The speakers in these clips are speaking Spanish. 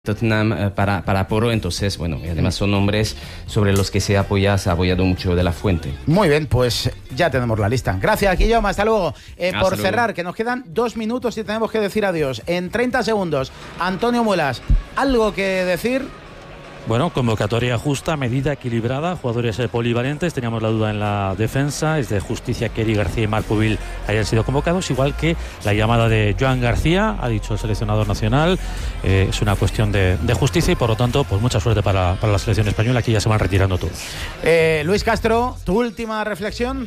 Tottenham para Porro, entonces, bueno, y además son nombres sobre los que se ha apoyado mucho De la Fuente. Muy bien, pues ya tenemos la lista. Gracias, Guillaume, hasta luego. Por cerrar, que nos quedan 2 minutos y tenemos que decir adiós. En 30 segundos, Antonio Muelas, ¿algo que decir? Bueno, convocatoria justa, medida, equilibrada, jugadores polivalentes. Teníamos la duda en la defensa. Es de justicia que Eric García y Marc Pubil hayan sido convocados, igual que la llamada de Joan García, ha dicho el seleccionador nacional. Es una cuestión de justicia y, por lo tanto, pues mucha suerte para la selección española. Aquí ya se van retirando todos. Luis Castro, tu última reflexión.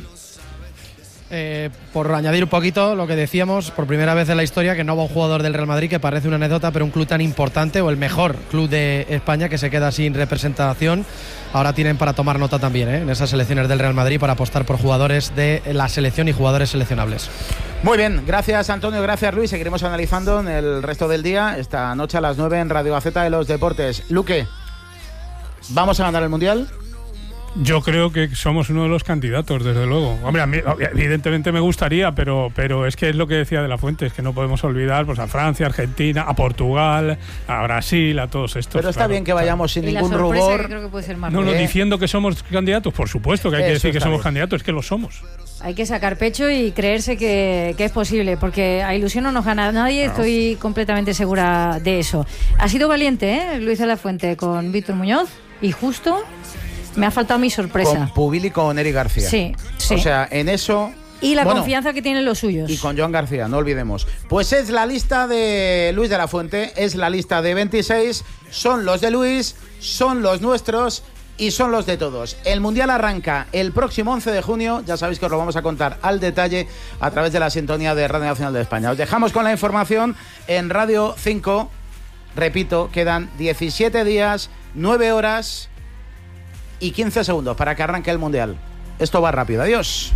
Por añadir un poquito lo que decíamos, por primera vez en la historia que no va un jugador del Real Madrid, que parece una anécdota, pero un club tan importante o el mejor club de España que se queda sin representación. Ahora tienen para tomar nota también en esas selecciones del Real Madrid para apostar por jugadores de la selección y jugadores seleccionables. Muy bien, gracias Antonio, gracias Luis. Seguiremos analizando en el resto del día, esta noche a las 9 en Radio Gaceta de los Deportes. Luque, ¿vamos a ganar el Mundial? Yo creo que somos uno de los candidatos, desde luego. Hombre, a mí evidentemente me gustaría, pero es que es lo que decía De la Fuente, es que no podemos olvidar pues a Francia, Argentina, a Portugal, a Brasil, a todos estos. Pero está bien que vayamos sin ningún rubor. Que creo que puede ser más diciendo que somos candidatos, por supuesto que hay que decir que somos candidatos, es que lo somos. Hay que sacar pecho y creerse que es posible, porque a ilusión no nos gana nadie, estoy completamente segura de eso. Ha sido valiente, Luis De la Fuente con Víctor Muñoz, y justo me ha faltado mi sorpresa. Con Pubil y con Eric García. Sí. O sea, en eso... Y la confianza que tienen los suyos. Y con Joan García, no olvidemos. Pues es la lista de Luis De la Fuente, es la lista de 26, son los de Luis, son los nuestros y son los de todos. El Mundial arranca el próximo 11 de junio, ya sabéis que os lo vamos a contar al detalle a través de la sintonía de Radio Nacional de España. Os dejamos con la información en Radio 5. Repito, quedan 17 días, 9 horas... y 15 segundos para que arranque el Mundial. Esto va rápido. Adiós.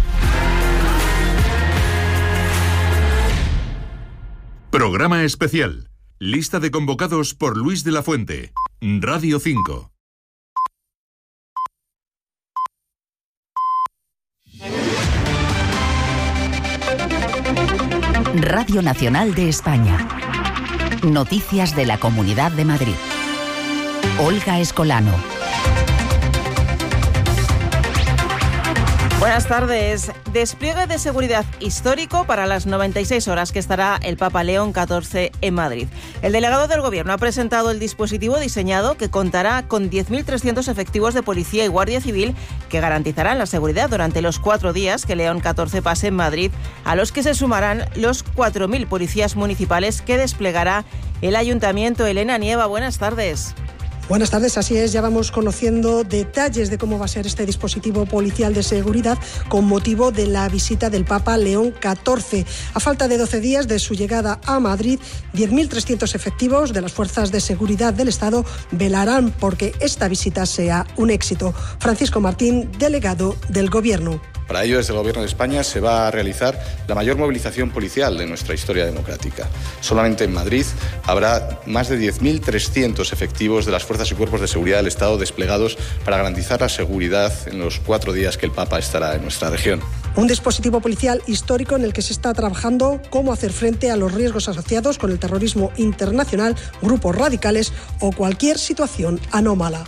Programa especial. Lista de convocados por Luis De la Fuente. Radio 5. Radio Nacional de España. Noticias de la Comunidad de Madrid. Olga Escolano. Buenas tardes. Despliegue de seguridad histórico para las 96 horas que estará el Papa León XIV en Madrid. El delegado del Gobierno ha presentado el dispositivo diseñado que contará con 10.300 efectivos de policía y guardia civil que garantizarán la seguridad durante los 4 días que León XIV pase en Madrid, a los que se sumarán los 4.000 policías municipales que desplegará el Ayuntamiento. Elena Nieva, buenas tardes. Buenas tardes, así es, ya vamos conociendo detalles de cómo va a ser este dispositivo policial de seguridad con motivo de la visita del Papa León XIV. A falta de 12 días de su llegada a Madrid, 10.300 efectivos de las fuerzas de seguridad del Estado velarán porque esta visita sea un éxito. Francisco Martín, delegado del Gobierno. Para ello, desde el Gobierno de España se va a realizar la mayor movilización policial de nuestra historia democrática. Solamente en Madrid habrá más de 10.300 efectivos de las fuerzas y cuerpos de seguridad del Estado desplegados para garantizar la seguridad en los 4 días que el Papa estará en nuestra región. Un dispositivo policial histórico en el que se está trabajando cómo hacer frente a los riesgos asociados con el terrorismo internacional, grupos radicales o cualquier situación anómala.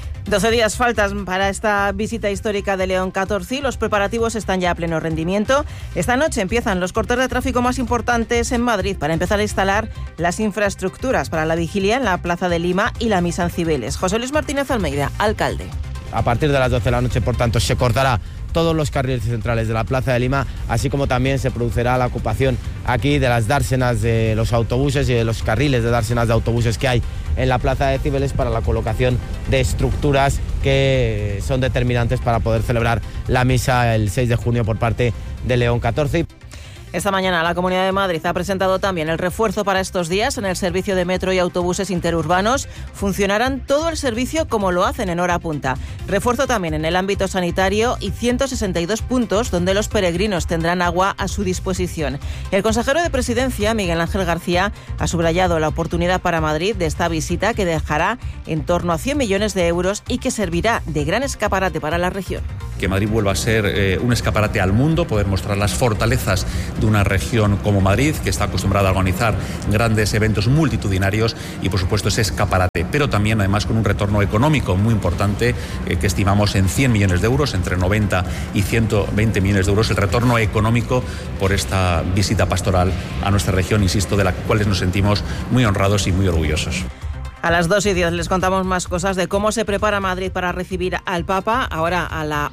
12 días faltan para esta visita histórica de León XIV y los preparativos están ya a pleno rendimiento. Esta noche empiezan los cortes de tráfico más importantes en Madrid para empezar a instalar las infraestructuras para la vigilia en la Plaza de Lima y la misa en Cibeles. José Luis Martínez Almeida, alcalde. A partir de las 12 de la noche, por tanto, se cortará todos los carriles centrales de la Plaza de Lima, así como también se producirá la ocupación aquí de las dársenas de los autobuses y de los carriles de dársenas de autobuses que hay en la Plaza de Cibeles para la colocación de estructuras que son determinantes para poder celebrar la misa el 6 de junio por parte de León XIV. Esta mañana la Comunidad de Madrid ha presentado también el refuerzo para estos días. En el servicio de metro y autobuses interurbanos funcionarán todo el servicio como lo hacen en hora punta. Refuerzo también en el ámbito sanitario y 162 puntos donde los peregrinos tendrán agua a su disposición. El consejero de Presidencia, Miguel Ángel García, ha subrayado la oportunidad para Madrid de esta visita que dejará en torno a 100 millones de euros y que servirá de gran escaparate para la región. que Madrid vuelva a ser un escaparate al mundo, poder mostrar las fortalezas de una región como Madrid, que está acostumbrada a organizar grandes eventos multitudinarios y, por supuesto, ese escaparate, pero también, además, con un retorno económico muy importante que estimamos en 100 millones de euros, entre 90 y 120 millones de euros, el retorno económico por esta visita pastoral a nuestra región, insisto, de la cual nos sentimos muy honrados y muy orgullosos. A las 2:10 les contamos más cosas de cómo se prepara Madrid para recibir al Papa. Ahora, a la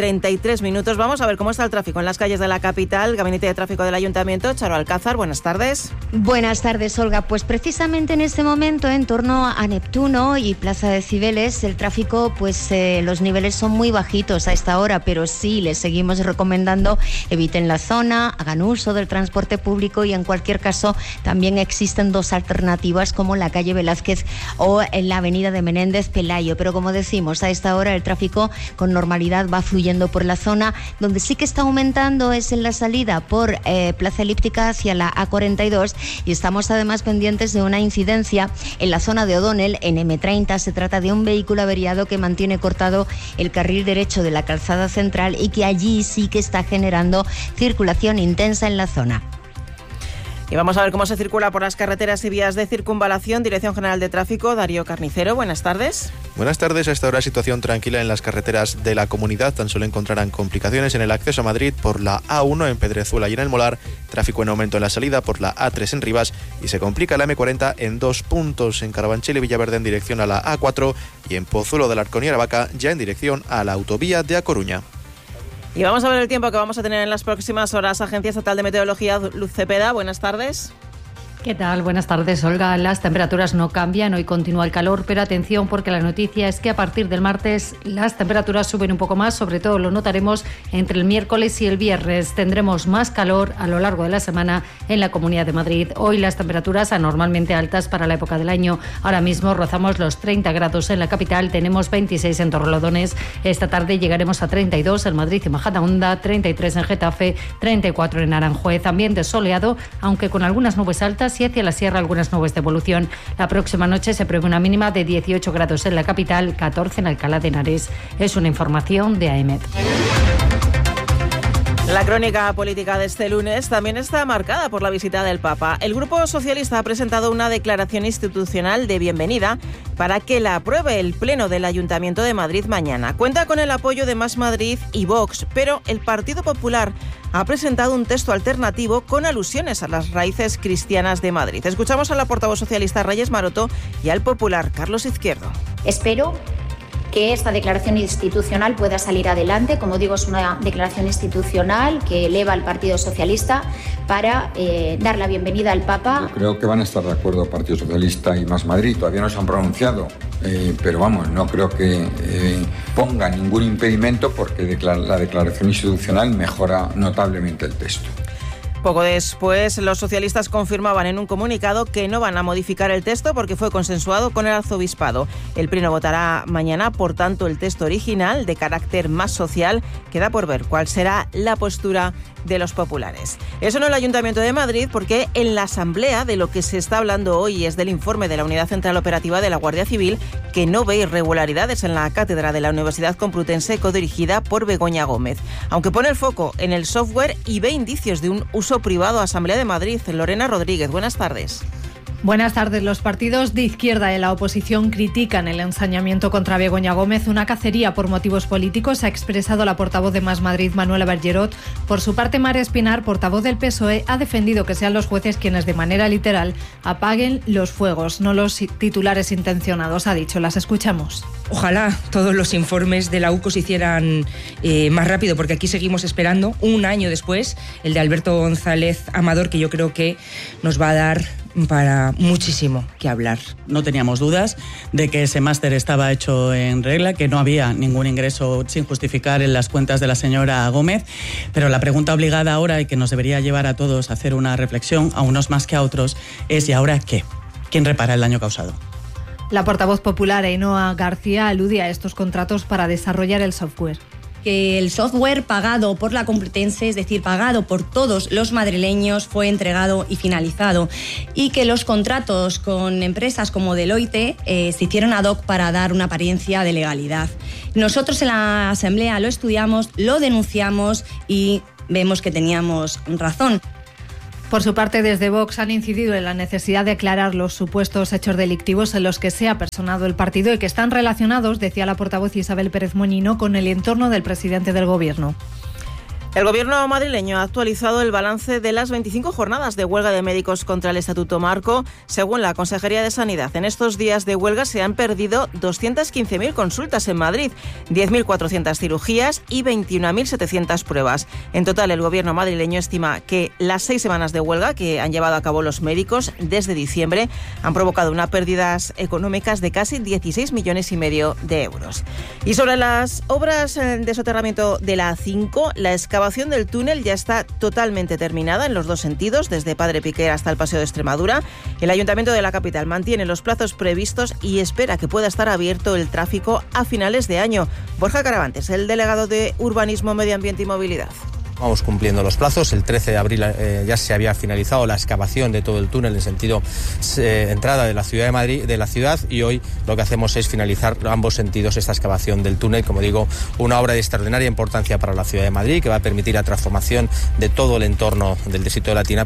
1:33, vamos a ver cómo está el tráfico en las calles de la capital. Gabinete de Tráfico del Ayuntamiento, Charo Alcázar, buenas tardes. Buenas tardes, Olga. Pues precisamente en este momento, en torno a Neptuno y Plaza de Cibeles, el tráfico, los niveles son muy bajitos a esta hora, pero sí les seguimos recomendando eviten la zona, hagan uso del transporte público y, en cualquier caso, también existen dos alternativas, como la calle Velázquez o en la avenida de Menéndez Pelayo. Pero, como decimos, a esta hora el tráfico con normalidad va fluyendo por la zona. Donde sí que está aumentando es en la salida por Plaza Elíptica hacia la A42, y estamos además pendientes de una incidencia en la zona de O'Donnell, en M30. Se trata de un vehículo averiado que mantiene cortado el carril derecho de la calzada central y que allí sí que está generando circulación intensa en la zona. Y vamos a ver cómo se circula por las carreteras y vías de circunvalación. Dirección General de Tráfico, Darío Carnicero, buenas tardes. Buenas tardes. A esta hora situación tranquila en las carreteras de la comunidad. Tan solo encontrarán complicaciones en el acceso a Madrid por la A1 en Pedrezuela y en el Molar. Tráfico en aumento en la salida por la A3 en Rivas. Y se complica la M40 en 2 puntos, en Carabanchel y Villaverde en dirección a la A4 y en Pozuelo del Arcón y Aravaca ya en dirección a la autovía de A Coruña. Y vamos a ver el tiempo que vamos a tener en las próximas horas. Agencia Estatal de Meteorología, Luz Cepeda, buenas tardes. ¿Qué tal? Buenas tardes, Olga. Las temperaturas no cambian, hoy continúa el calor, pero atención porque la noticia es que a partir del martes las temperaturas suben un poco más, sobre todo lo notaremos entre el miércoles y el viernes. Tendremos más calor a lo largo de la semana en la Comunidad de Madrid. Hoy las temperaturas anormalmente altas para la época del año. Ahora mismo rozamos los 30 grados en la capital, tenemos 26 en Torrelodones. Esta tarde llegaremos a 32 en Madrid y Majadahonda, 33 en Getafe, 34 en Aranjuez. Ambiente soleado, aunque con algunas nubes altas y hacia la sierra algunas nubes de evolución. La próxima noche se prevé una mínima de 18 grados en la capital, 14 en Alcalá de Henares. Es una información de AEMET. La crónica política de este lunes también está marcada por la visita del Papa. El Grupo Socialista ha presentado una declaración institucional de bienvenida para que la apruebe el Pleno del Ayuntamiento de Madrid mañana. Cuenta con el apoyo de Más Madrid y Vox, pero el Partido Popular ha presentado un texto alternativo con alusiones a las raíces cristianas de Madrid. Escuchamos a la portavoz socialista Reyes Maroto y al popular Carlos Izquierdo. Espero que esta declaración institucional pueda salir adelante. Como digo, es una declaración institucional que eleva al Partido Socialista para dar la bienvenida al Papa. Yo creo que van a estar de acuerdo Partido Socialista y Más Madrid. Todavía no se han pronunciado, pero vamos, no creo que ponga ningún impedimento porque la declaración institucional mejora notablemente el texto. Poco después, los socialistas confirmaban en un comunicado que no van a modificar el texto porque fue consensuado con el arzobispado. El Pleno votará mañana, por tanto, el texto original de carácter más social. Queda por ver cuál será la postura de los populares. Eso en el Ayuntamiento de Madrid, porque en la Asamblea de lo que se está hablando hoy es del informe de la Unidad Central Operativa de la Guardia Civil, que no ve irregularidades en la cátedra de la Universidad Complutense codirigida por Begoña Gómez. Aunque pone el foco en el software y ve indicios de un uso privado. Asamblea de Madrid, Lorena Rodríguez, buenas tardes. Buenas tardes. Los partidos de izquierda de la oposición critican el ensañamiento contra Begoña Gómez, una cacería por motivos políticos, ha expresado la portavoz de Más Madrid, Manuela Bergerot. Por su parte, María Espinar, portavoz del PSOE, ha defendido que sean los jueces quienes de manera literal apaguen los fuegos, no los titulares intencionados, ha dicho. Las escuchamos. Ojalá todos los informes de la UCO se hicieran más rápido, porque aquí seguimos esperando, un año después, el de Alberto González Amador, que yo creo que nos va a dar para muchísimo que hablar. No teníamos dudas de que ese máster estaba hecho en regla, que no había ningún ingreso sin justificar en las cuentas de la señora Gómez, pero la pregunta obligada ahora y que nos debería llevar a todos a hacer una reflexión, a unos más que a otros, es ¿y ahora qué? ¿Quién repara el daño causado? La portavoz popular Ainhoa García alude a estos contratos para desarrollar el software. que el software pagado por la Complutense, es decir, pagado por todos los madrileños, fue entregado y finalizado, y que los contratos con empresas como Deloitte se hicieron ad hoc para dar una apariencia de legalidad. Nosotros en la Asamblea lo estudiamos, lo denunciamos y vemos que teníamos razón. Por su parte, desde Vox han incidido en la necesidad de aclarar los supuestos hechos delictivos en los que se ha personado el partido y que están relacionados, decía la portavoz Isabel Pérez Moñino, con el entorno del presidente del Gobierno. El Gobierno madrileño ha actualizado el balance de las 25 jornadas de huelga de médicos contra el Estatuto Marco. Según la Consejería de Sanidad, en estos días de huelga se han perdido 215.000 consultas en Madrid, 10.400 cirugías y 21.700 pruebas. En total, el Gobierno madrileño estima que las 6 semanas de huelga que han llevado a cabo los médicos desde diciembre han provocado unas pérdidas económicas de casi 16,5 millones de euros. Y sobre las obras de soterramiento de la A5, la excavación del túnel ya está totalmente terminada en los dos sentidos, desde Padre Piquer hasta el Paseo de Extremadura. El Ayuntamiento de la capital mantiene los plazos previstos y espera que pueda estar abierto el tráfico a finales de año. Borja Caravantes, el delegado de Urbanismo, Medio Ambiente y Movilidad. Vamos cumpliendo los plazos. El 13 de abril ya se había finalizado la excavación de todo el túnel en sentido entrada de la ciudad de Madrid, y hoy lo que hacemos es finalizar ambos sentidos esta excavación del túnel. Como digo, una obra de extraordinaria importancia para la ciudad de Madrid que va a permitir la transformación de todo el entorno del distrito de Latina.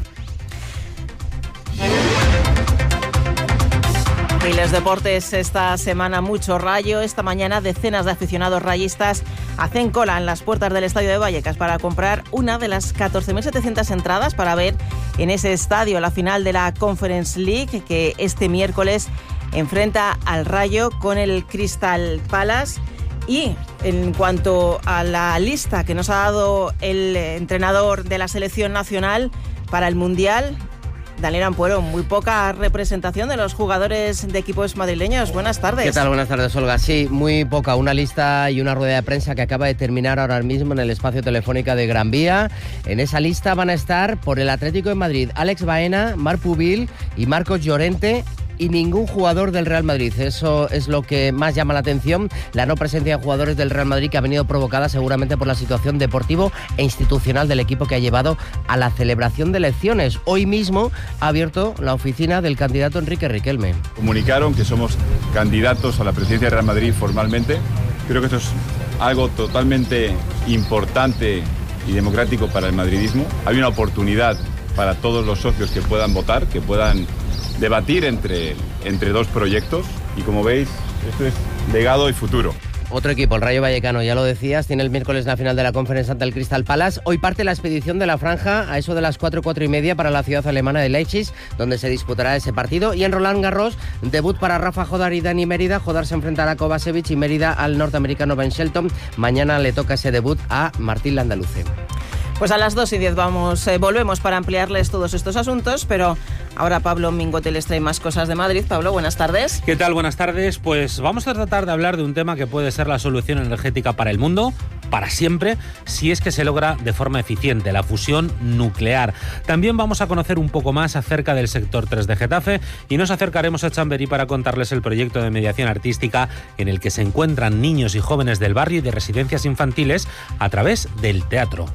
Y los deportes esta semana, mucho rayo. Esta mañana decenas de aficionados rayistas hacen cola en las puertas del estadio de Vallecas para comprar una de las 14.700 entradas para ver en ese estadio la final de la Conference League, que este miércoles enfrenta al Rayo con el Crystal Palace. Y en cuanto a la lista que nos ha dado el entrenador de la selección nacional para el Mundial, Daniel Ampuero, muy poca representación de los jugadores de equipos madrileños. Buenas tardes. ¿Qué tal? Buenas tardes, Olga. Sí, muy poca. Una lista y una rueda de prensa que acaba de terminar ahora mismo en el espacio Telefónica de Gran Vía. En esa lista van a estar por el Atlético de Madrid Alex Baena, Marc Pubil y Marcos Llorente, y ningún jugador del Real Madrid. Eso es lo que más llama la atención, la no presencia de jugadores del Real Madrid, que ha venido provocada seguramente por la situación deportivo e institucional del equipo que ha llevado a la celebración de elecciones. Hoy mismo ha abierto la oficina del candidato Enrique Riquelme. Comunicaron que somos candidatos a la presidencia del Real Madrid formalmente. Creo que esto es algo totalmente importante y democrático para el madridismo. Hay una oportunidad para todos los socios que puedan votar, que puedan debatir entre dos proyectos, y como veis, esto es legado y futuro. Otro equipo, el Rayo Vallecano, ya lo decías, tiene el miércoles la final de la Conference ante el Crystal Palace. Hoy parte la expedición de la franja a eso de las 4:30 para la ciudad alemana de Leipzig, donde se disputará ese partido. Y en Roland Garros, debut para Rafa Jodar y Dani Mérida. Jodar se enfrentará a Kovacevic y Mérida al norteamericano Ben Shelton. Mañana le toca ese debut a Martín Landaluce. Pues a las 2:10 volvemos para ampliarles todos estos asuntos, pero ahora Pablo Mingote les trae más cosas de Madrid. Pablo, buenas tardes. ¿Qué tal? Buenas tardes. Pues vamos a tratar de hablar de un tema que puede ser la solución energética para el mundo, para siempre, si es que se logra de forma eficiente, la fusión nuclear. También vamos a conocer un poco más acerca del sector 3 de Getafe y nos acercaremos a Chamberí para contarles el proyecto de mediación artística en el que se encuentran niños y jóvenes del barrio y de residencias infantiles a través del teatro.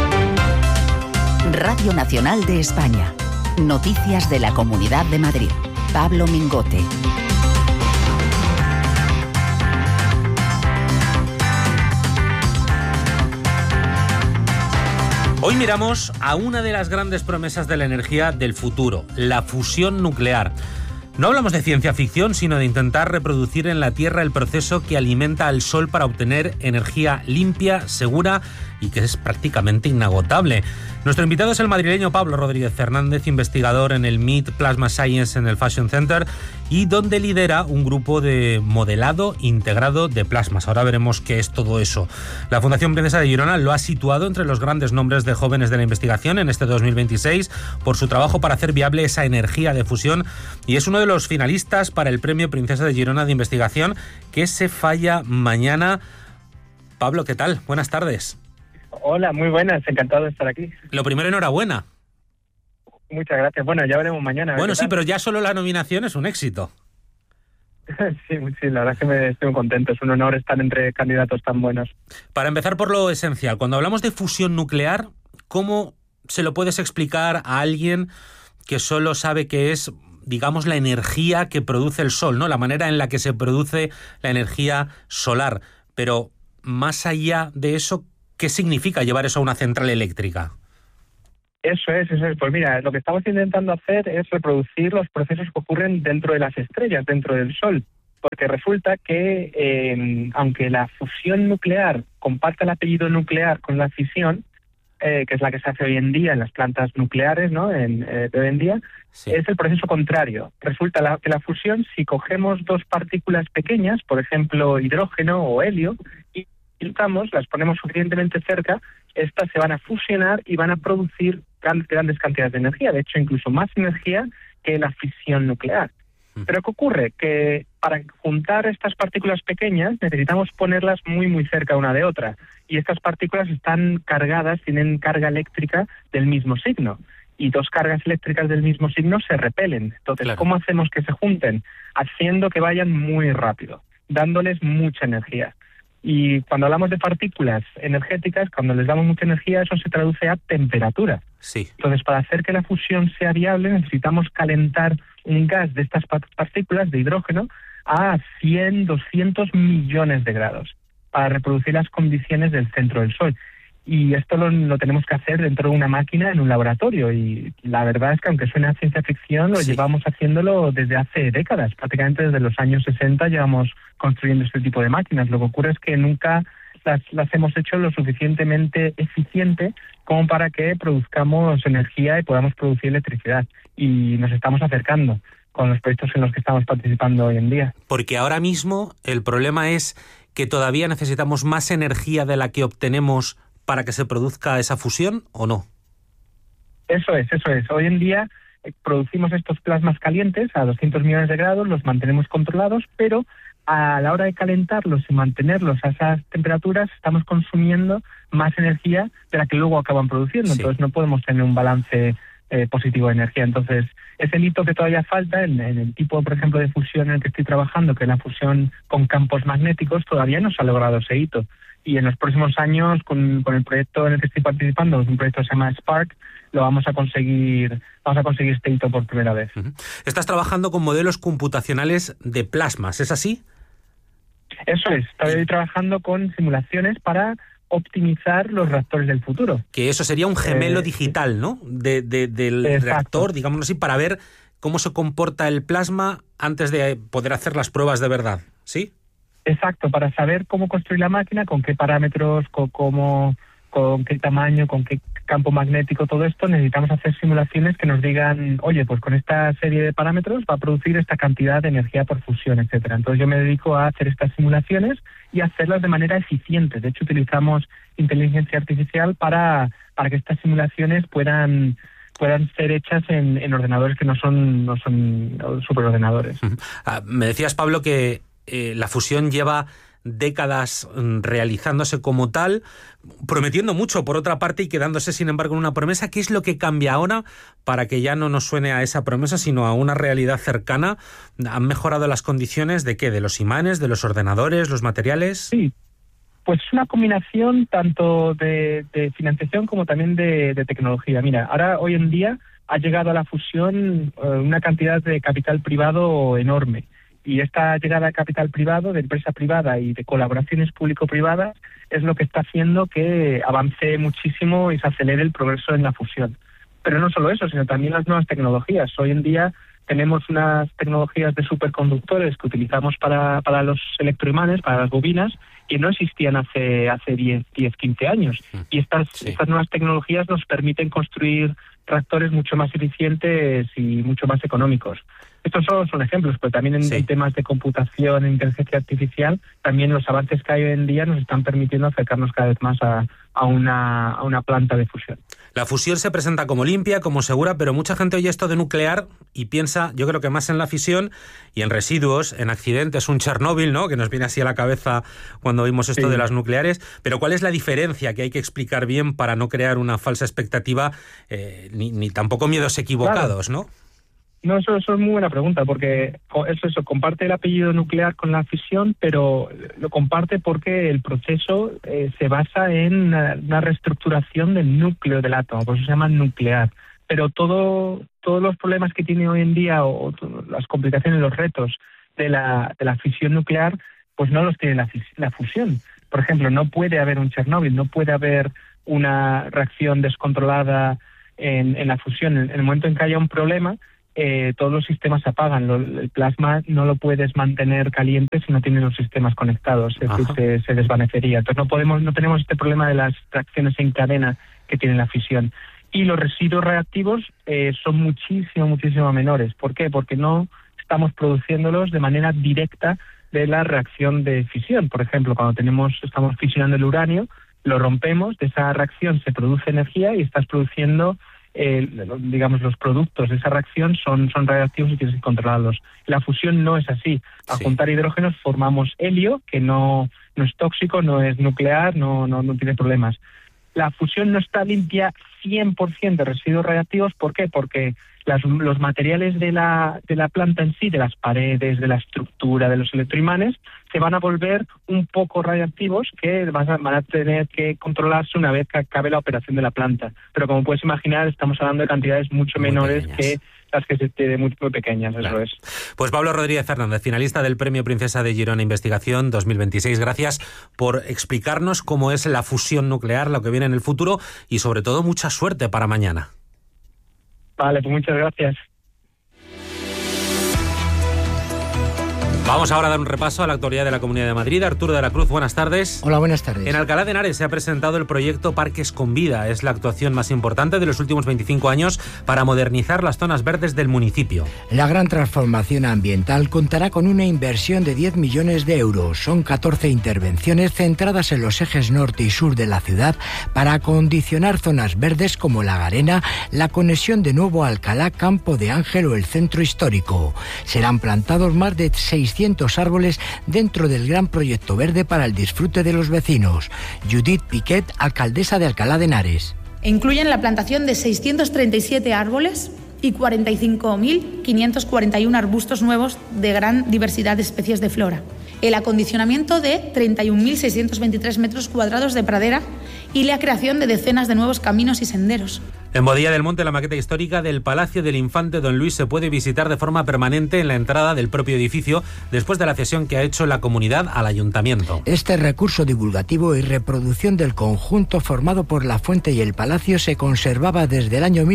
Radio Nacional de España. Noticias de la Comunidad de Madrid. Pablo Mingote. Hoy miramos a una de las grandes promesas de la energía del futuro, la fusión nuclear. No hablamos de ciencia ficción, sino de intentar reproducir en la Tierra el proceso que alimenta al Sol para obtener energía limpia, segura y que es prácticamente inagotable. Nuestro invitado es el madrileño Pablo Rodríguez Fernández, investigador en el MIT Plasma Science en el Fashion Center y donde lidera un grupo de modelado integrado de plasmas. Ahora veremos qué es todo eso. La Fundación Princesa de Girona lo ha situado entre los grandes nombres de jóvenes de la investigación en este 2026 por su trabajo para hacer viable esa energía de fusión y es uno de los finalistas para el Premio Princesa de Girona de Investigación que se falla mañana. Pablo, ¿qué tal? Buenas tardes. Hola, muy buenas, encantado de estar aquí. Lo primero, enhorabuena. Muchas gracias. Bueno, ya veremos mañana. Bueno, sí, pero ya solo la nominación es un éxito. Sí, la verdad es que estoy muy contento. Es un honor estar entre candidatos tan buenos. Para empezar por lo esencial, cuando hablamos de fusión nuclear, ¿cómo se lo puedes explicar a alguien que solo sabe que es, digamos, la energía que produce el sol, ¿no? La manera en la que se produce la energía solar. Pero más allá de eso, ¿qué significa llevar eso a una central eléctrica? Eso es. Pues mira, lo que estamos intentando hacer es reproducir los procesos que ocurren dentro de las estrellas, dentro del Sol. Porque resulta que, aunque la fusión nuclear comparta el apellido nuclear con la fisión, que es la que se hace hoy en día en las plantas nucleares, ¿no? De hoy en día, sí, es el proceso contrario. Resulta que la fusión, si cogemos dos partículas pequeñas, por ejemplo, hidrógeno o helio, y las ponemos suficientemente cerca, estas se van a fusionar y van a producir grandes cantidades de energía, de hecho incluso más energía que la fisión nuclear. Pero ¿qué ocurre? Que para juntar estas partículas pequeñas necesitamos ponerlas muy cerca una de otra, y estas partículas están cargadas, tienen carga eléctrica del mismo signo, y dos cargas eléctricas del mismo signo se repelen. Entonces, claro, ¿cómo hacemos que se junten? Haciendo que vayan muy rápido, dándoles mucha energía. Y cuando hablamos de partículas energéticas, cuando les damos mucha energía, eso se traduce a temperatura. Sí. Entonces, para hacer que la fusión sea viable, necesitamos calentar un gas de estas partículas de hidrógeno a 100, 200 millones de grados para reproducir las condiciones del centro del Sol. Y esto lo tenemos que hacer dentro de una máquina en un laboratorio. Y la verdad es que, aunque suene a ciencia ficción, lo llevamos haciéndolo desde hace décadas. Prácticamente desde los años 60 llevamos construyendo este tipo de máquinas. Lo que ocurre es que nunca las hemos hecho lo suficientemente eficiente como para que produzcamos energía y podamos producir electricidad. Y nos estamos acercando con los proyectos en los que estamos participando hoy en día. Porque ahora mismo el problema es que todavía necesitamos más energía de la que obtenemos para que se produzca esa fusión, ¿o no? Eso es. Hoy en día producimos estos plasmas calientes a 200 millones de grados, los mantenemos controlados, pero a la hora de calentarlos y mantenerlos a esas temperaturas estamos consumiendo más energía de la que luego acaban produciendo. Sí. Entonces no podemos tener un balance positivo de energía. Entonces, es el hito que todavía falta en el tipo, por ejemplo, de fusión en el que estoy trabajando, que es la fusión con campos magnéticos, todavía no se ha logrado ese hito. Y en los próximos años, con el proyecto en el que estoy participando, es un proyecto que se llama Spark, vamos a conseguir este hito por primera vez. Estás trabajando con modelos computacionales de plasmas, ¿es así? Eso es. Estoy trabajando con simulaciones para optimizar los reactores del futuro. Que eso sería un gemelo digital, ¿no? Del reactor, digámoslo así, para ver cómo se comporta el plasma antes de poder hacer las pruebas de verdad, ¿sí? Exacto, para saber cómo construir la máquina, con qué parámetros, con qué tamaño, con qué campo magnético, todo esto, necesitamos hacer simulaciones que nos digan, oye, pues con esta serie de parámetros va a producir esta cantidad de energía por fusión, etcétera. Entonces yo me dedico a hacer estas simulaciones y hacerlas de manera eficiente. De hecho, utilizamos inteligencia artificial para que estas simulaciones puedan ser hechas en ordenadores que no son superordenadores. Me decías, Pablo, que la fusión lleva décadas realizándose como tal, prometiendo mucho por otra parte y quedándose sin embargo en una promesa. ¿Qué es lo que cambia ahora para que ya no nos suene a esa promesa sino a una realidad cercana? ¿Han mejorado las condiciones de qué? ¿De los imanes, de los ordenadores, los materiales? Sí, pues es una combinación tanto de financiación como también de tecnología. Mira, ahora hoy en día ha llegado a la fusión una cantidad de capital privado enorme. Y esta llegada de capital privado, de empresa privada y de colaboraciones público-privadas es lo que está haciendo que avance muchísimo y se acelere el progreso en la fusión. Pero no solo eso, sino también las nuevas tecnologías. Hoy en día tenemos unas tecnologías de superconductores que utilizamos para los electroimanes, para las bobinas, que no existían hace 10, 15 años. Y estas nuevas tecnologías nos permiten construir reactores mucho más eficientes y mucho más económicos. Estos solo son ejemplos, pero también en temas de computación, en inteligencia artificial, también los avances que hay hoy en día nos están permitiendo acercarnos cada vez más a una planta de fusión. La fusión se presenta como limpia, como segura, pero mucha gente oye esto de nuclear y piensa, yo creo que más en la fisión y en residuos, en accidentes, un Chernóbil, ¿no?, que nos viene así a la cabeza cuando oímos esto de las nucleares. Pero ¿cuál es la diferencia que hay que explicar bien para no crear una falsa expectativa ni tampoco miedos equivocados, ¿no? No, eso es muy buena pregunta, porque eso comparte el apellido nuclear con la fisión, pero lo comparte porque el proceso se basa en una reestructuración del núcleo del átomo, por eso se llama nuclear. Pero todos los problemas que tiene hoy en día, o las complicaciones, los retos de la fisión nuclear, pues no los tiene la fusión. Por ejemplo, no puede haber un Chernóbil, no puede haber una reacción descontrolada en la fusión. En el momento en que haya un problema, todos los sistemas se apagan. El plasma no lo puedes mantener caliente si no tienes los sistemas conectados, es decir, se desvanecería. Entonces no tenemos este problema de las reacciones en cadena que tiene la fisión. Y los residuos reactivos son muchísimo menores. ¿Por qué? Porque no estamos produciéndolos de manera directa de la reacción de fisión. Por ejemplo, cuando estamos fisionando el uranio, lo rompemos, de esa reacción se produce energía y estás produciendo, los productos de esa reacción son radiactivos y tienes que controlarlos. La fusión no es así. Al juntar hidrógenos formamos helio, que no es tóxico, no es nuclear, no tiene problemas. La fusión no está limpia 100% de residuos radiactivos. ¿Por qué? Porque los materiales de la planta en sí, de las paredes, de la estructura, de los electroimanes, se van a volver un poco radiactivos que van a tener que controlarse una vez que acabe la operación de la planta. Pero como puedes imaginar, estamos hablando de cantidades mucho menores que las que se tienen muy pequeñas, claro. Eso es. Pues Pablo Rodríguez Fernández, finalista del Premio Princesa de Girona Investigación 2026. Gracias por explicarnos cómo es la fusión nuclear, lo que viene en el futuro y sobre todo mucha suerte para mañana. Vale, pues muchas gracias. Vamos ahora a dar un repaso a la actualidad de la Comunidad de Madrid. Arturo de la Cruz, buenas tardes. Hola, buenas tardes. En Alcalá de Henares se ha presentado el proyecto Parques con Vida. Es la actuación más importante de los últimos 25 años para modernizar las zonas verdes del municipio. La gran transformación ambiental contará con una inversión de 10 millones de euros. Son 14 intervenciones centradas en los ejes norte y sur de la ciudad para acondicionar zonas verdes como la Garena, la conexión de Nuevo Alcalá, Campo de Ángel o el centro histórico. Serán plantados más de 600 árboles dentro del gran proyecto verde para el disfrute de los vecinos. Judith Piquet, alcaldesa de Alcalá de Henares. Incluyen la plantación de 637 árboles y 45.541 arbustos nuevos de gran diversidad de especies de flora. El acondicionamiento de 31.623 metros cuadrados de pradera y la creación de decenas de nuevos caminos y senderos. En Boadilla del Monte, la maqueta histórica del Palacio del Infante Don Luis se puede visitar de forma permanente en la entrada del propio edificio después de la cesión que ha hecho la comunidad al ayuntamiento. Este recurso divulgativo y reproducción del conjunto formado por la fuente y el palacio se conservaba desde el año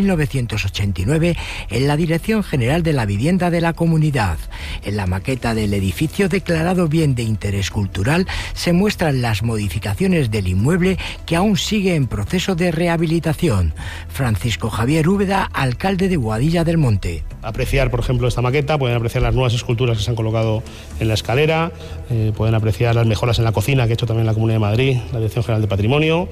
1989 en la Dirección General de la Vivienda de la Comunidad. En la maqueta del edificio, declarado bien de interés cultural, se muestran las modificaciones del inmueble que aún sigue en proceso de rehabilitación. Francisco Javier Úbeda, alcalde de Boadilla del Monte. Apreciar, por ejemplo, esta maqueta, pueden apreciar las nuevas esculturas que se han colocado en la escalera, pueden apreciar las mejoras en la cocina que ha hecho también la Comunidad de Madrid, la Dirección General de Patrimonio,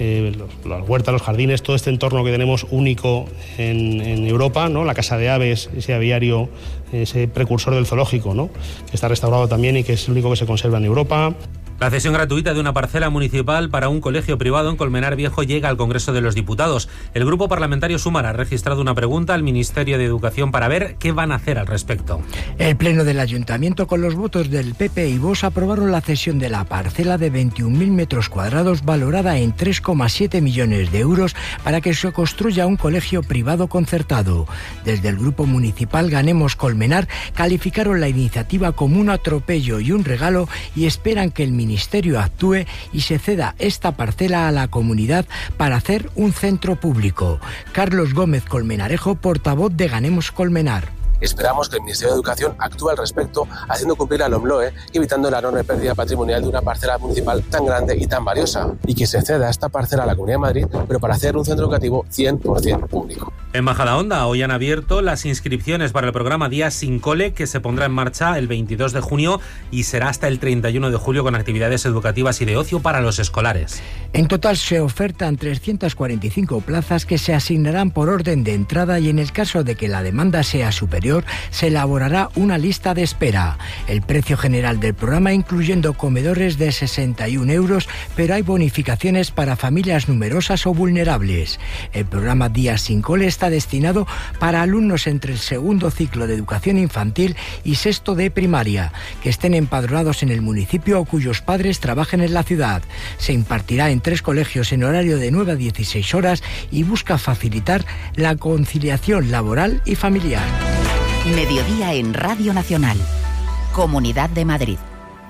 las huertas, los jardines, todo este entorno que tenemos único en Europa, ¿no? La Casa de Aves, ese aviario, ese precursor del zoológico, ¿no? Que está restaurado también y que es el único que se conserva en Europa. La cesión gratuita de una parcela municipal para un colegio privado en Colmenar Viejo llega al Congreso de los Diputados. El grupo parlamentario Sumar ha registrado una pregunta al Ministerio de Educación para ver qué van a hacer al respecto. El Pleno del Ayuntamiento, con los votos del PP y Vox, aprobaron la cesión de la parcela de 21.000 metros cuadrados valorada en 3,7 millones de euros para que se construya un colegio privado concertado. Desde el grupo municipal Ganemos Colmenar calificaron la iniciativa como un atropello y un regalo y esperan que el Ministerio actúe y se ceda esta parcela a la comunidad para hacer un centro público. Carlos Gómez Colmenarejo, portavoz de Ganemos Colmenar. Esperamos que el Ministerio de Educación actúe al respecto, haciendo cumplir la LOMLOE y evitando la enorme pérdida patrimonial de una parcela municipal tan grande y tan valiosa, y que se ceda esta parcela a la Comunidad de Madrid, pero para hacer un centro educativo 100% público. En Majadahonda hoy han abierto las inscripciones para el programa Días sin Cole, que se pondrá en marcha el 22 de junio y será hasta el 31 de julio con actividades educativas y de ocio para los escolares. En total se ofertan 345 plazas que se asignarán por orden de entrada y en el caso de que la demanda sea superior superior, se elaborará una lista de espera. El precio general del programa, incluyendo comedores, de 61 euros, pero hay bonificaciones para familias numerosas o vulnerables. El programa Días sin Cole está destinado para alumnos entre el segundo ciclo de educación infantil y sexto de primaria, que estén empadronados en el municipio o cuyos padres trabajen en la ciudad. Se impartirá en 3 colegios en horario de 9 a 16 horas y busca facilitar la conciliación laboral y familiar. Mediodía en Radio Nacional, Comunidad de Madrid.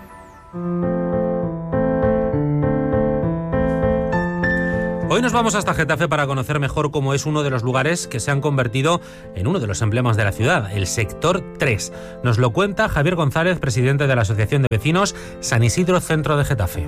Hoy nos vamos hasta Getafe para conocer mejor cómo es uno de los lugares que se han convertido en uno de los emblemas de la ciudad, el Sector 3. Nos lo cuenta Javier González, presidente de la Asociación de Vecinos San Isidro Centro de Getafe.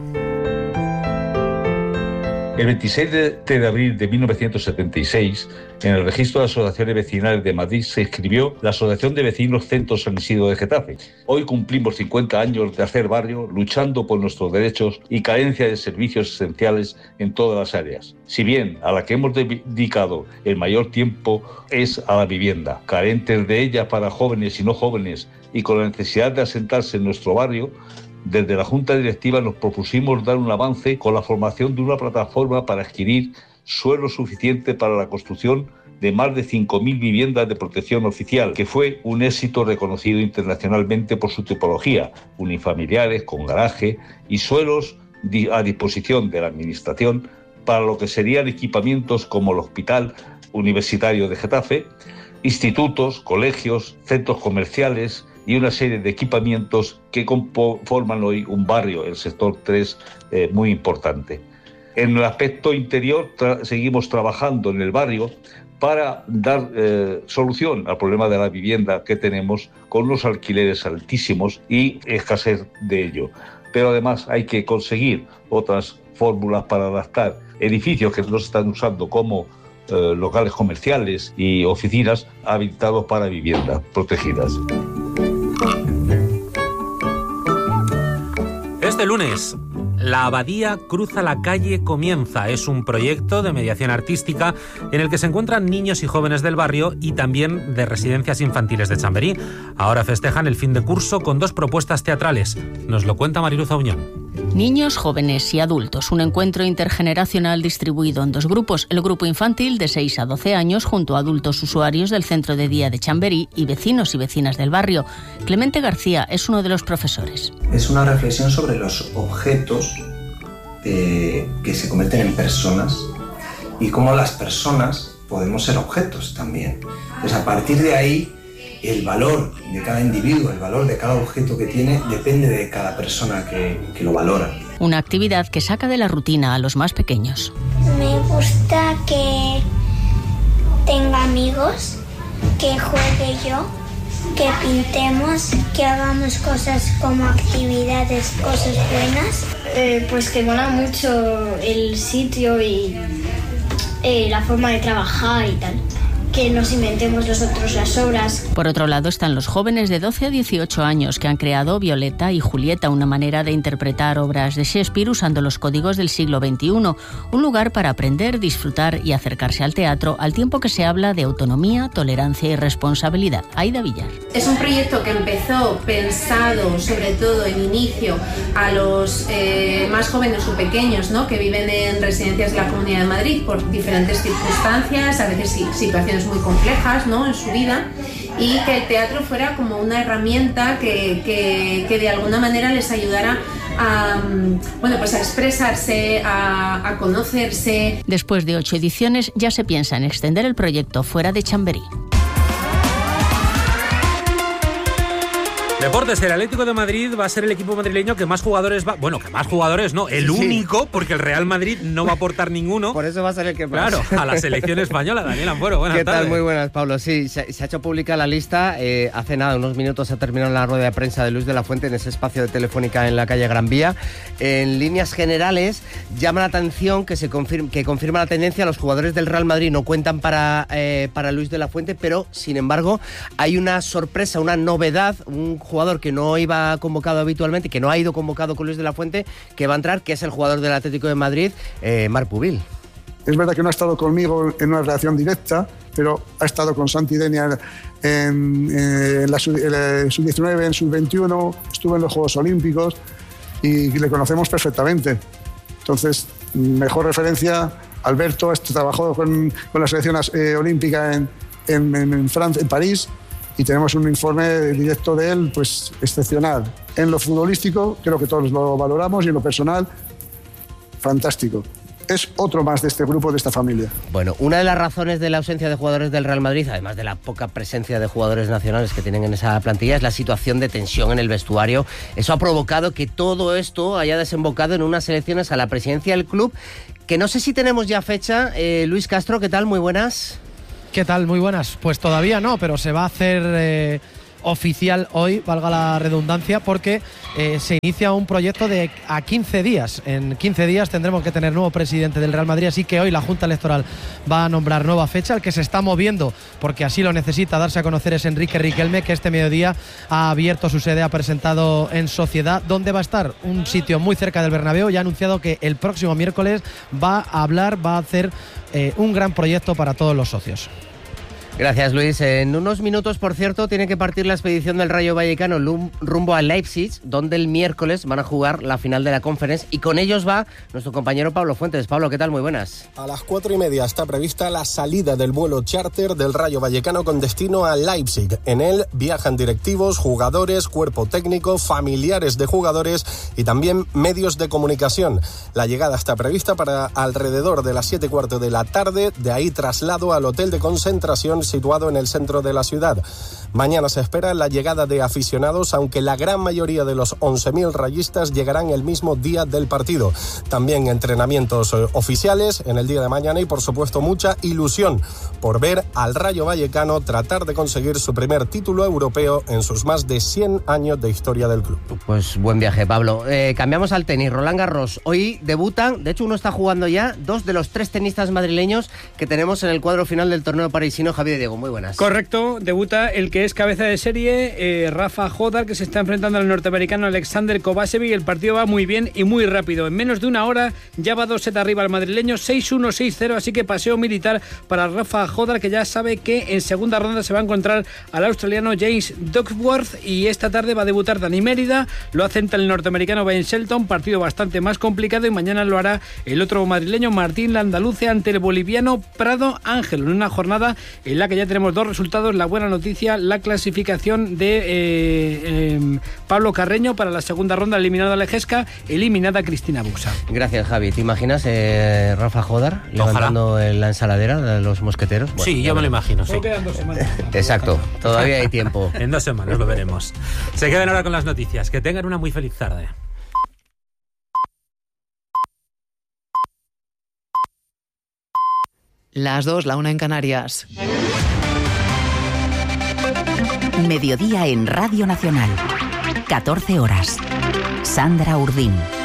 El 26 de abril de 1976, en el registro de asociaciones vecinales de Madrid se inscribió la Asociación de Vecinos Centro San Isidro de Getafe. Hoy cumplimos 50 años de hacer barrio, luchando por nuestros derechos y carencia de servicios esenciales en todas las áreas. Si bien a la que hemos dedicado el mayor tiempo es a la vivienda, carentes de ella para jóvenes y no jóvenes, y con la necesidad de asentarse en nuestro barrio, desde la Junta Directiva nos propusimos dar un avance con la formación de una plataforma para adquirir suelo suficiente para la construcción de más de 5.000 viviendas de protección oficial, que fue un éxito reconocido internacionalmente por su tipología, unifamiliares, con garaje y suelos a disposición de la Administración para lo que serían equipamientos como el Hospital Universitario de Getafe, institutos, colegios, centros comerciales y una serie de equipamientos que conforman hoy un barrio, el Sector 3, muy importante. En el aspecto interior seguimos trabajando en el barrio para dar solución al problema de la vivienda que tenemos, con unos alquileres altísimos y escasez de ello. Pero además hay que conseguir otras fórmulas para adaptar edificios que no se están usando como locales comerciales y oficinas habilitados para viviendas protegidas. Este lunes, La Abadía cruza la calle comienza. Es un proyecto de mediación artística en el que se encuentran niños y jóvenes del barrio y también de residencias infantiles de Chamberí. Ahora festejan el fin de curso con 2 propuestas teatrales. Nos lo cuenta Mariluz Auñón. Niños, jóvenes y adultos. Un encuentro intergeneracional distribuido en 2 grupos. El grupo infantil de 6 a 12 años junto a adultos usuarios del centro de día de Chamberí y vecinos y vecinas del barrio. Clemente García es uno de los profesores. Es una reflexión sobre los objetos que se convierten en personas y cómo las personas podemos ser objetos también. Entonces, a partir de ahí, el valor de cada individuo, el valor de cada objeto que tiene, depende de cada persona que lo valora. Una actividad que saca de la rutina a los más pequeños. Me gusta que tenga amigos, que juegue yo, que pintemos, que hagamos cosas como actividades, cosas buenas. Pues que mola mucho el sitio y la forma de trabajar y tal. Que nos inventemos nosotros las obras. Por otro lado están los jóvenes de 12 a 18 años que han creado Violeta y Julieta, una manera de interpretar obras de Shakespeare usando los códigos del siglo XXI, un lugar para aprender, disfrutar y acercarse al teatro al tiempo que se habla de autonomía, tolerancia y responsabilidad. Aida Villar. Es un proyecto que empezó pensado sobre todo en inicio a los más jóvenes o pequeños, ¿no?, que viven en residencias de la Comunidad de Madrid por diferentes circunstancias, a veces situaciones muy complejas, ¿no?, en su vida, y que el teatro fuera como una herramienta que de alguna manera les ayudara a expresarse, a conocerse. Después de 8 ediciones ya se piensa en extender el proyecto fuera de Chamberí. Deportes, el Atlético de Madrid va a ser el equipo madrileño que más jugadores va... Bueno, que más jugadores no, el único, porque el Real Madrid no va a aportar ninguno. Por eso va a ser el que más. Claro, a la selección española. Daniel Ampuero, buenas tardes. ¿Qué tal? Muy buenas, Pablo. Sí, se ha hecho pública la lista. Hace nada, unos minutos se ha terminado la rueda de prensa de Luis de la Fuente en ese espacio de Telefónica en la calle Gran Vía. En líneas generales, llama la atención que confirma la tendencia. Los jugadores del Real Madrid no cuentan para Luis de la Fuente, pero, sin embargo, hay una sorpresa, una novedad, un jugador que no iba convocado habitualmente, que no ha ido convocado con Luis de la Fuente, que va a entrar, que es el jugador del Atlético de Madrid, Marc Pubil. Es verdad que no ha estado conmigo en una relación directa, pero ha estado con Santi Denia en la sub-19, en sub-21, estuvo en los Juegos Olímpicos y le conocemos perfectamente. Entonces, mejor referencia, Alberto trabajó con la selección olímpica en Francia, en París, y tenemos un informe directo de él pues excepcional. En lo futbolístico creo que todos lo valoramos, y en lo personal, fantástico. Es otro más de este grupo, de esta familia. Bueno, una de las razones de la ausencia de jugadores del Real Madrid, además de la poca presencia de jugadores nacionales que tienen en esa plantilla, es la situación de tensión en el vestuario. Eso ha provocado que todo esto haya desembocado en unas elecciones a la presidencia del club, que no sé si tenemos ya fecha. Luis Castro, ¿qué tal? Muy buenas. ¿Qué tal? Muy buenas. Pues todavía no, pero se va a hacer oficial hoy, valga la redundancia, porque se inicia un proyecto de a 15 días. En 15 días tendremos que tener nuevo presidente del Real Madrid, así que hoy la Junta Electoral va a nombrar nueva fecha. El que se está moviendo, porque así lo necesita darse a conocer, es Enrique Riquelme, que este mediodía ha abierto su sede, ha presentado en Sociedad dónde va a estar, un sitio muy cerca del Bernabéu, y ha anunciado que el próximo miércoles va a hacer un gran proyecto para todos los socios. Gracias, Luis. En unos minutos, por cierto, tiene que partir la expedición del Rayo Vallecano rumbo a Leipzig, donde el miércoles van a jugar la final de la Conference, y con ellos va nuestro compañero Pablo Fuentes. Pablo, ¿qué tal? Muy buenas. A las 4:30 está prevista la salida del vuelo charter del Rayo Vallecano con destino a Leipzig. En él viajan directivos, jugadores, cuerpo técnico, familiares de jugadores y también medios de comunicación. La llegada está prevista para alrededor de las 7:15 de la tarde, de ahí traslado al hotel de concentración situado en el centro de la ciudad. Mañana se espera la llegada de aficionados, aunque la gran mayoría de los 11.000 rayistas llegarán el mismo día del partido. También entrenamientos oficiales en el día de mañana y, por supuesto, mucha ilusión por ver al Rayo Vallecano tratar de conseguir su primer título europeo en sus más de 100 años de historia del club. Pues buen viaje, Pablo. Cambiamos al tenis. Roland Garros. Hoy debutan, de hecho uno está jugando ya, 2 de los 3 tenistas madrileños que tenemos en el cuadro final del torneo parisino. Javier Diego, muy buenas. Correcto, debuta el que es cabeza de serie, Rafa Jodar, que se está enfrentando al norteamericano Alexander Kovacevic. El partido va muy bien y muy rápido. En menos de una hora ya va 2 sets arriba al madrileño, 6-1, 6-0, así que paseo militar para Rafa Jodar, que ya sabe que en segunda ronda se va a encontrar al australiano James Duckworth, y esta tarde va a debutar Dani Mérida, lo hace ante el norteamericano Ben Shelton, partido bastante más complicado, y mañana lo hará el otro madrileño Martín Landaluce ante el boliviano Prado Ángel, en una jornada en la que ya tenemos 2 resultados. La buena noticia, la clasificación de Pablo Carreño para la segunda ronda, eliminado a Lejesca, eliminada Cristina Buxa. Gracias, Javi. ¿Te imaginas Rafa Jodar levantando la ensaladera de los mosqueteros? Bueno, sí, yo me lo imagino, sí. Quedan 2 semanas. Exacto, todavía hay tiempo. En 2 semanas lo veremos. Se quedan ahora con las noticias. Que tengan una muy feliz tarde. Las 2, la 1 en Canarias. Mediodía en Radio Nacional. 14 horas. Sandra Urdín.